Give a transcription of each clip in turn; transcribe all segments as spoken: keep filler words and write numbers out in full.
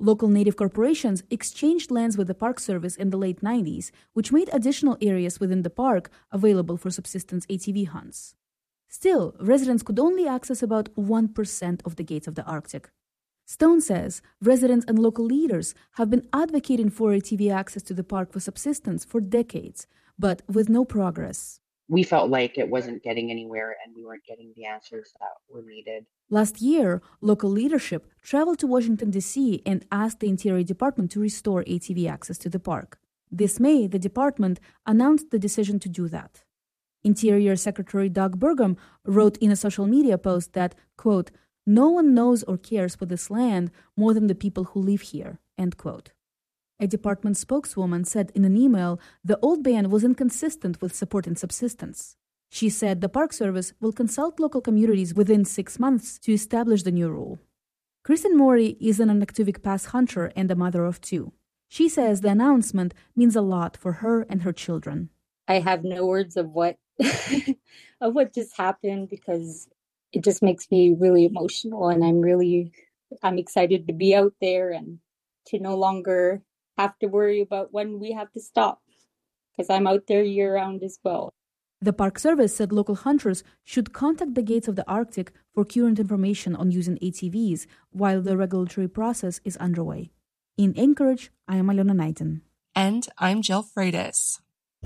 Local native corporations exchanged lands with the Park Service in the late nineties, which made additional areas within the park available for subsistence A T V hunts. Still, residents could only access about one percent of the gates of the Arctic. Stone says residents and local leaders have been advocating for A T V access to the park for subsistence for decades, but with no progress. We felt like it wasn't getting anywhere and we weren't getting the answers that were needed. Last year, local leadership traveled to Washington, D C and asked the Interior Department to restore A T V access to the park. This May, the department announced the decision to do that. Interior Secretary Doug Burgum wrote in a social media post that, quote, "No one knows or cares for this land more than the people who live here," end quote. A department spokeswoman said in an email the old ban was inconsistent with supporting subsistence. She said the Park Service will consult local communities within six months to establish the new rule. Kristen Morey is an Anaktuvik Pass hunter and a mother of two. She says the announcement means a lot for her and her children. I have no words of what of what just happened because it just makes me really emotional, and I'm really I'm excited to be out there and to no longer have to worry about when we have to stop, because I'm out there year-round as well. The Park Service said local hunters should contact the gates of the Arctic for current information on using A T Vs while the regulatory process is underway. In Anchorage, I am Alona Knighton. And I'm Jill Freitas.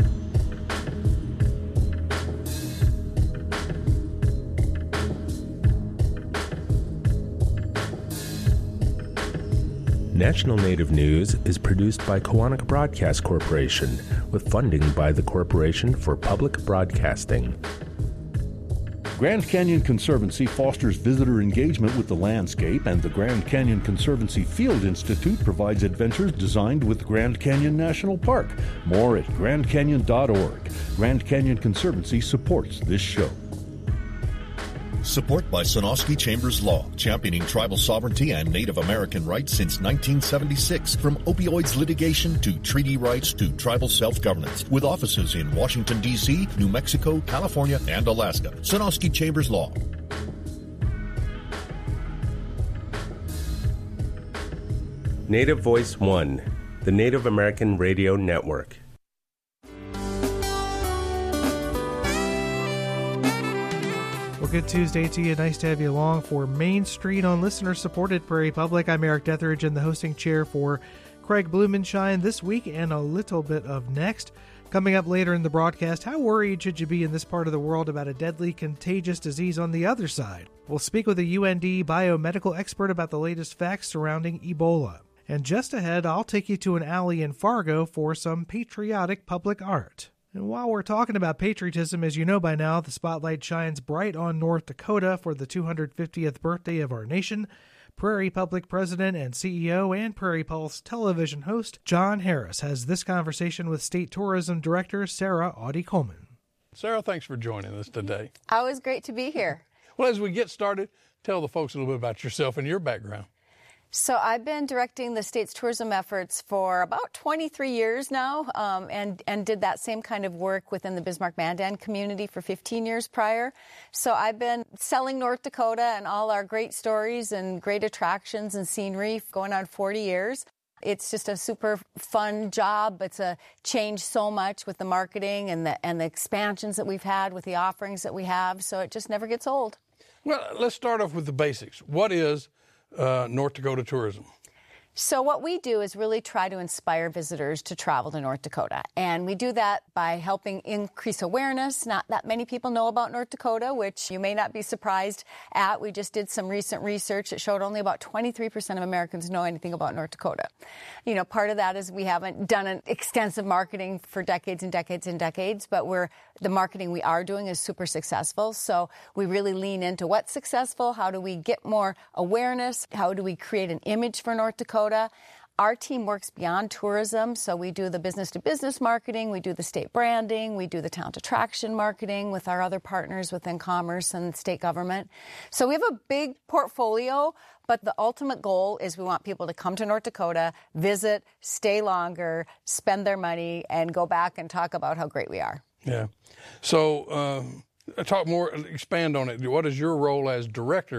National Native News is produced by Kawanak Broadcast Corporation with funding by the Corporation for Public Broadcasting. Grand Canyon Conservancy fosters visitor engagement with the landscape, and the Grand Canyon Conservancy Field Institute provides adventures designed with Grand Canyon National Park. More at grand canyon dot org. Grand Canyon Conservancy supports this show. Support by Sonosky Chambers Law, championing tribal sovereignty and Native American rights since nineteen seventy-six. From opioids litigation to treaty rights to tribal self-governance. With offices in Washington, D C, New Mexico, California, and Alaska. Sonosky Chambers Law. Native Voice One, the Native American Radio Network. Well, good Tuesday to you. Nice to have you along for Main Street on listener-supported Prairie Public. I'm Eric Detheridge in the hosting chair for Craig Blumenshine this week and a little bit of next. Coming up later in the broadcast, how worried should you be in this part of the world about a deadly contagious disease on the other side? We'll speak with a U N D biomedical expert about the latest facts surrounding Ebola. And just ahead, I'll take you to an alley in Fargo for some patriotic public art. And while we're talking about patriotism, as you know by now, the spotlight shines bright on North Dakota for the two hundred fiftieth birthday of our nation. Prairie Public President and C E O and Prairie Pulse television host John Harris has this conversation with State Tourism Director Sarah Audie Coleman. Sarah, thanks for joining us today. Always great to be here. Well, as we get started, tell the folks a little bit about yourself and your background. So I've been directing the state's tourism efforts for about twenty-three years now, um, and, and did that same kind of work within the Bismarck-Mandan community for fifteen years prior. So I've been selling North Dakota and all our great stories and great attractions and scenery going on forty years. It's just a super fun job. It's a changed so much with the marketing and the, and the expansions that we've had with the offerings that we have, so it just never gets old. Well, let's start off with the basics. What is Uh, North Dakota tourism? So what we do is really try to inspire visitors to travel to North Dakota. And we do that by helping increase awareness. Not that many people know about North Dakota, which you may not be surprised at. We just did some recent research that showed only about twenty-three percent of Americans know anything about North Dakota. You know, part of that is we haven't done an extensive marketing for decades and decades and decades, but we're the marketing we are doing is super successful. So we really lean into what's successful. How do we get more awareness? How do we create an image for North Dakota? Our team works beyond tourism, so we do the business-to-business marketing, we do the state branding, we do the town attraction marketing with our other partners within commerce and state government. So we have a big portfolio, but the ultimate goal is we want people to come to North Dakota, visit, stay longer, spend their money, and go back and talk about how great we are. Yeah. So uh, talk more, expand on it. What is your role as director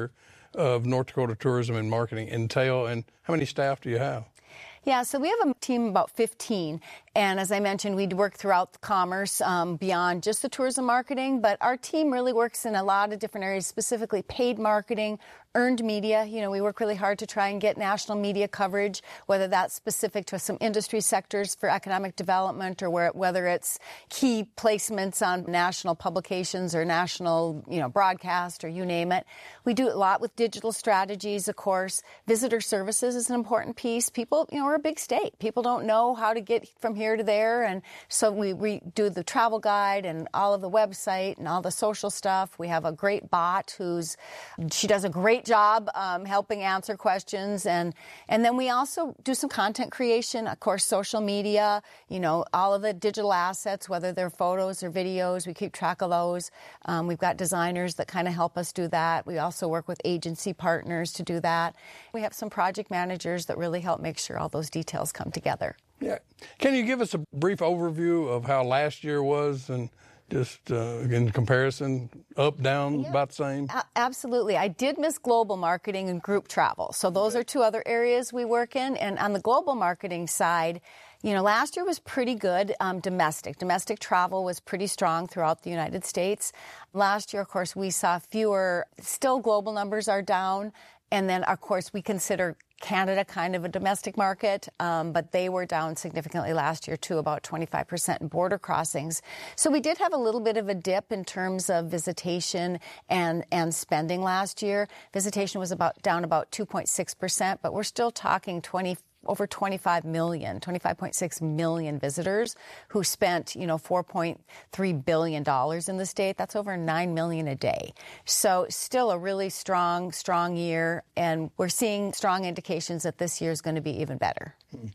of North Dakota Tourism and Marketing entail, and how many staff do you have? Yeah, so we have a team of about fifteen. And as I mentioned, we work throughout the commerce um, beyond just the tourism marketing. But our team really works in a lot of different areas, specifically paid marketing, earned media. You know, we work really hard to try and get national media coverage, whether that's specific to some industry sectors for economic development or where, whether it's key placements on national publications or national, you know, broadcast or you name it. We do a lot with digital strategies, of course. Visitor services is an important piece. People, you know, we're a big state. People don't know how to get from here to there. And so we, we do the travel guide and all of the website and all the social stuff. We have a great bot who's, she does a great job um, helping answer questions. And, and then we also do some content creation, of course, social media, you know, all of the digital assets, whether they're photos or videos, we keep track of those. Um, we've got designers that kind of help us do that. We also work with agency partners to do that. We have some project managers that really help make sure all those details come together. Yeah. Can you give us a brief overview of how last year was and just uh, in comparison, up, down, yeah. about the same? A- absolutely. I did miss global marketing and group travel. So those okay. are two other areas we work in. And on the global marketing side, you know, last year was pretty good. Um, domestic. Domestic travel was pretty strong throughout the United States. Last year, of course, we saw fewer, still global numbers are down. And then, of course, we consider Canada kind of a domestic market, um, but they were down significantly last year too, about twenty-five percent in border crossings. So we did have a little bit of a dip in terms of visitation and, and spending last year. Visitation was about down about two point six percent, but we're still talking twenty over twenty-five million, twenty-five point six million visitors who spent, you know, four point three billion dollars in the state. That's over nine million a day. So still a really strong, strong year. And we're seeing strong indications that this year is going to be even better.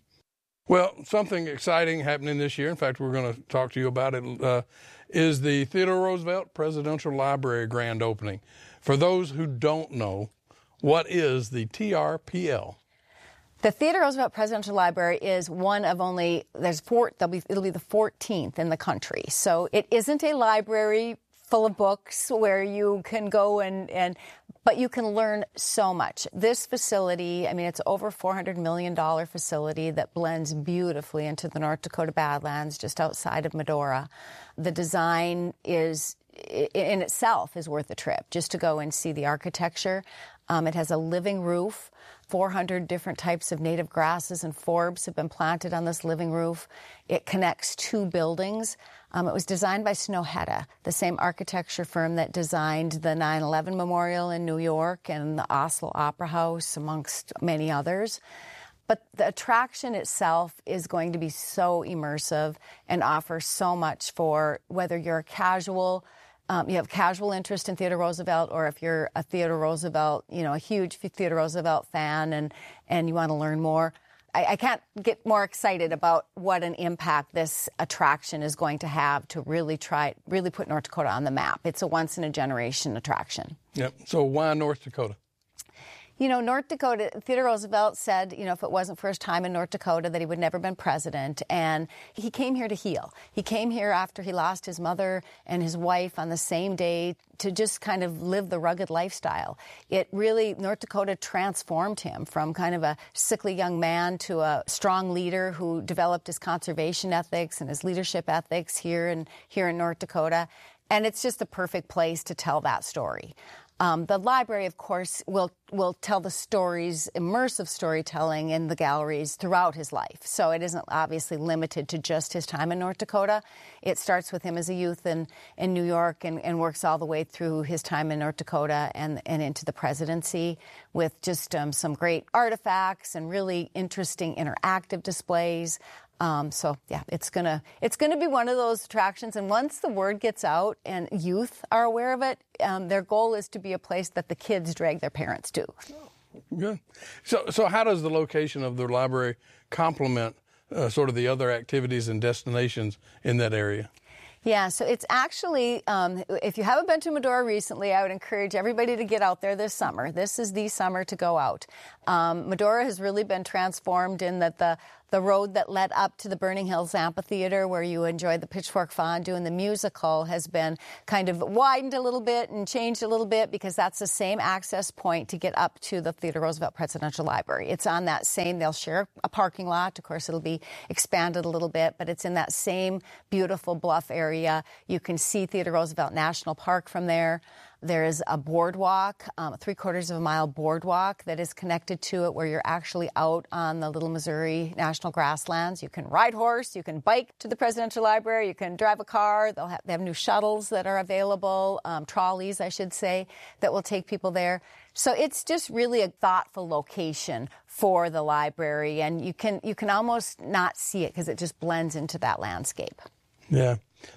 Well, something exciting happening this year, in fact, we're going to talk to you about it, uh, is the Theodore Roosevelt Presidential Library grand opening. For those who don't know, what is the T R P L? The Theodore Roosevelt Presidential Library is one of only, there's four, there'll be, it'll be the fourteenth in the country. So it isn't a library full of books where you can go and, and but you can learn so much. This facility, I mean, it's over four hundred million dollars facility that blends beautifully into the North Dakota Badlands just outside of Medora. The design is, in itself, is worth a trip just to go and see the architecture. Um, it has a living roof. four hundred different types of native grasses and forbs have been planted on this living roof. It connects two buildings. Um, it was designed by Snøhetta, the same architecture firm that designed the nine eleven Memorial in New York and the Oslo Opera House, amongst many others. But the attraction itself is going to be so immersive and offer so much for whether you're a casual Um, you have casual interest in Theodore Roosevelt, or if you're a Theodore Roosevelt, you know, a huge Theodore Roosevelt fan and, and you want to learn more. I, I can't get more excited about what an impact this attraction is going to have to really try, really put North Dakota on the map. It's a once-in-a-generation attraction. Yep. So why North Dakota? You know, North Dakota, Theodore Roosevelt said, you know, if it wasn't for his time in North Dakota, that he would never have been president. And he came here to heal. He came here after he lost his mother and his wife on the same day to just kind of live the rugged lifestyle. It really, North Dakota transformed him from kind of a sickly young man to a strong leader who developed his conservation ethics and his leadership ethics here in, here in North Dakota. And it's just the perfect place to tell that story. Um, the library, of course, will will tell the stories, immersive storytelling in the galleries throughout his life. So it isn't obviously limited to just his time in North Dakota. It starts with him as a youth in, in New York and, and works all the way through his time in North Dakota and, and into the presidency with just um, some great artifacts and really interesting interactive displays. Um, so, yeah, it's going to it's gonna be one of those attractions. And once the word gets out and youth are aware of it, um, their goal is to be a place that the kids drag their parents to. Good. So, so how does the location of the library complement uh, sort of the other activities and destinations in that area? Yeah, so it's actually, um, if you haven't been to Medora recently, I would encourage everybody to get out there this summer. This is the summer to go out. Um, Medora has really been transformed in that the The road that led up to the Burning Hills Amphitheater, where you enjoyed the Pitchfork Fondue and the musical, has been kind of widened a little bit and changed a little bit because that's the same access point to get up to the Theodore Roosevelt Presidential Library. It's on that same, they'll share a parking lot. Of course, it'll be expanded a little bit, but it's in that same beautiful bluff area. You can see Theodore Roosevelt National Park from there. There is a boardwalk, um, three quarters of a mile boardwalk that is connected to it where you're actually out on the Little Missouri National Grasslands. You can ride horse, you can bike to the Presidential Library, you can drive a car. They'll have, they have new shuttles that are available, um, trolleys, I should say, that will take people there. So it's just really a thoughtful location for the library, and you can you can almost not see it because it just blends into that landscape. Yeah.